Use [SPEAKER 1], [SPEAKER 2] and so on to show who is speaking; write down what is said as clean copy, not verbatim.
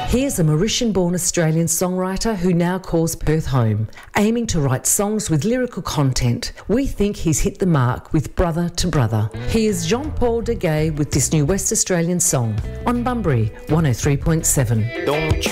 [SPEAKER 1] He is a Mauritian-born Australian songwriter who now calls Perth home, aiming to write songs with lyrical content. We think he's hit the mark with Brother to Brother. He is Jean-Paul Deguay with this new West Australian song on Bunbury 103.7.